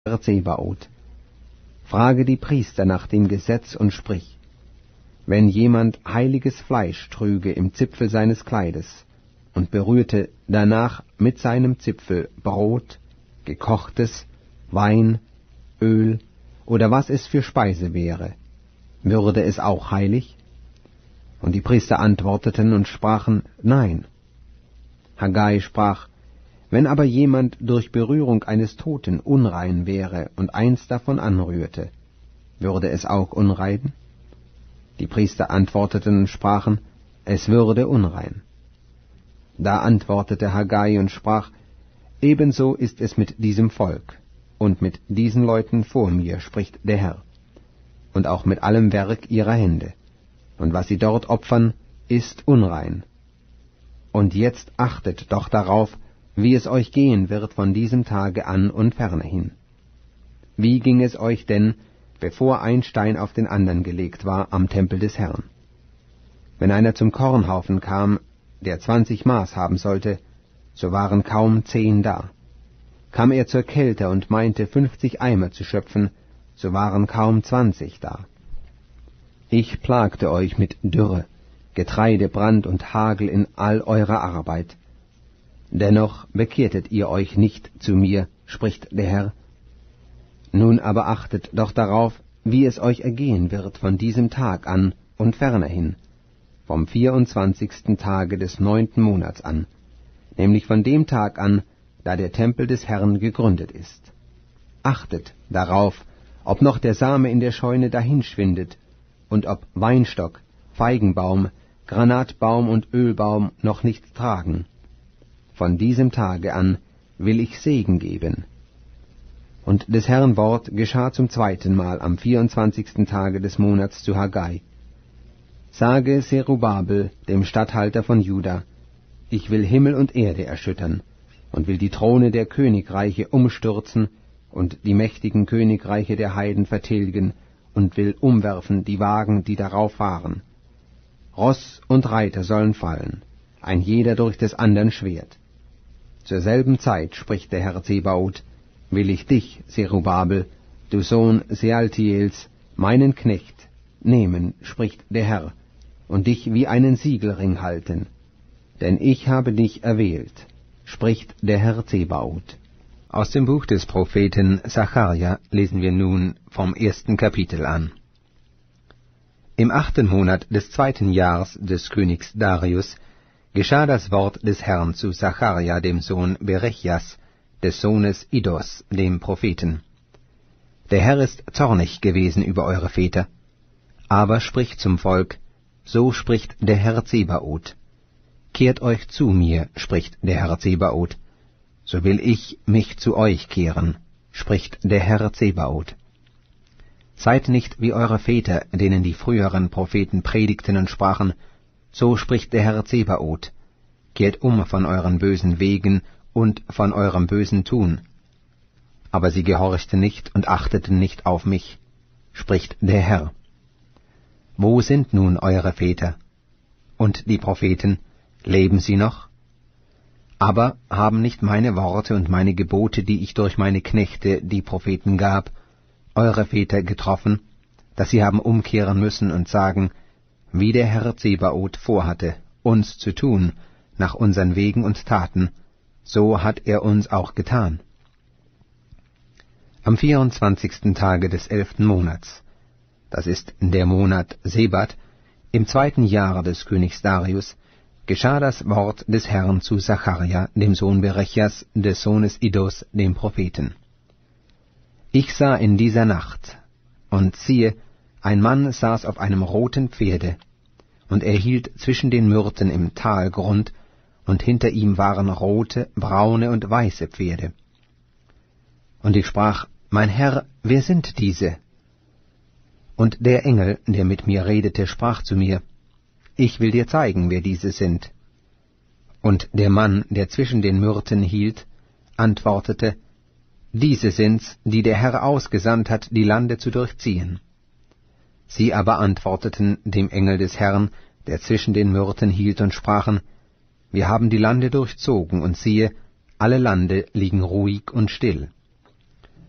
Zebaoth. Frage die Priester nach dem Gesetz und sprich: Wenn jemand heiliges Fleisch trüge im Zipfel seines Kleides und berührte danach mit seinem Zipfel Brot, gekochtes, Wein, Öl oder was es für Speise wäre, würde es auch heilig? Und die Priester antworteten und sprachen: Nein. Haggai sprach: Wenn aber jemand durch Berührung eines Toten unrein wäre und eins davon anrührte, würde es auch unrein? Die Priester antworteten und sprachen: Es würde unrein. Da antwortete Haggai und sprach: Ebenso ist es mit diesem Volk und mit diesen Leuten vor mir, spricht der Herr, und auch mit allem Werk ihrer Hände, und was sie dort opfern, ist unrein. Und jetzt achtet doch darauf, wie es euch gehen wird von diesem Tage an und fernerhin. Wie ging es euch denn, bevor ein Stein auf den anderen gelegt war am Tempel des Herrn? Wenn einer zum Kornhaufen kam, der 20 Maß haben sollte, so waren kaum 10 da. Kam er zur Kälte und meinte 50 Eimer zu schöpfen, so waren kaum 20 da. Ich plagte euch mit Dürre, Getreidebrand und Hagel in all eurer Arbeit. Dennoch bekehrtet ihr euch nicht zu mir, spricht der Herr. Nun aber achtet doch darauf, wie es euch ergehen wird von diesem Tag an und fernerhin, vom 24. Tage des 9. Monats an, nämlich von dem Tag an, da der Tempel des Herrn gegründet ist. Achtet darauf, ob noch der Same in der Scheune dahinschwindet, und ob Weinstock, Feigenbaum, Granatbaum und Ölbaum noch nichts tragen. Von diesem Tage an will ich Segen geben. Und des Herrn Wort geschah zum 2. Mal am 24. Tage des Monats zu Haggai. Sage Zerubabel, dem Statthalter von Juda: Ich will Himmel und Erde erschüttern und will die Throne der Königreiche umstürzen und die mächtigen Königreiche der Heiden vertilgen und will umwerfen die Wagen, die darauf fahren. Ross und Reiter sollen fallen, ein jeder durch des andern Schwert. Zur selben Zeit, spricht der Herr Zebaoth, will ich dich, Zerubabel, du Sohn Sealtiels, meinen Knecht, nehmen, spricht der Herr, und dich wie einen Siegelring halten. Denn ich habe dich erwählt, spricht der Herr Zebaoth. Aus dem Buch des Propheten Sacharja lesen wir nun vom 1. Kapitel an. Im 8. Monat des 2. Jahres des Königs Darius geschah das Wort des Herrn zu Sacharja, dem Sohn Berechjas, des Sohnes Iddos, dem Propheten. Der Herr ist zornig gewesen über eure Väter, aber spricht zum Volk: So spricht der Herr Zebaoth. Kehrt euch zu mir, spricht der Herr Zebaoth, so will ich mich zu euch kehren, spricht der Herr Zebaoth. Seid nicht wie eure Väter, denen die früheren Propheten predigten und sprachen: So spricht der Herr Zebaoth, kehrt um von euren bösen Wegen und von eurem bösen Tun. Aber sie gehorchten nicht und achteten nicht auf mich, spricht der Herr. Wo sind nun eure Väter? Und die Propheten, leben sie noch? Aber haben nicht meine Worte und meine Gebote, die ich durch meine Knechte, die Propheten, gab, eure Väter getroffen, dass sie haben umkehren müssen und sagen: Wie der Herr Zebaoth vorhatte, uns zu tun, nach unseren Wegen und Taten, so hat er uns auch getan. Am 24. Tage des 11. Monats, das ist der Monat Sebat, im 2. Jahre des Königs Darius, geschah das Wort des Herrn zu Sacharja, dem Sohn Berechjas, des Sohnes Iddos, dem Propheten. Ich sah in dieser Nacht, und siehe, ein Mann saß auf einem roten Pferde, und er hielt zwischen den Myrten im Talgrund, und hinter ihm waren rote, braune und weiße Pferde. Und ich sprach: Mein Herr, wer sind diese? Und der Engel, der mit mir redete, sprach zu mir: Ich will dir zeigen, wer diese sind. Und der Mann, der zwischen den Myrten hielt, antwortete: Diese sind's, die der Herr ausgesandt hat, die Lande zu durchziehen. Sie aber antworteten dem Engel des Herrn, der zwischen den Myrten hielt, und sprachen: Wir haben die Lande durchzogen, und siehe, alle Lande liegen ruhig und still.